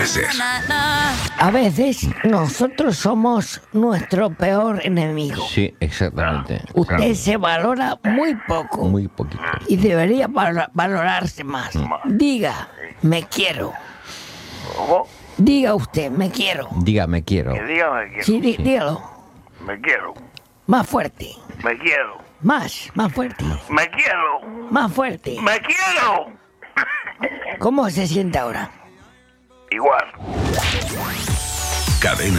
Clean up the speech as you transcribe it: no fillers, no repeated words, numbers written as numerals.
meses. A veces nosotros somos nuestro peor enemigo. Sí, exactamente. Usted se valora muy poco Muy poquito. y debería valorarse más. Diga, me quiero. ¿Cómo? Diga usted, me quiero. Dígame, quiero. Que dígame que Sí, dígalo. me quiero. Más fuerte. Me quiero. Más fuerte. Me quiero. Más fuerte. Me quiero. ¿Cómo se siente ahora? Igual. Cadena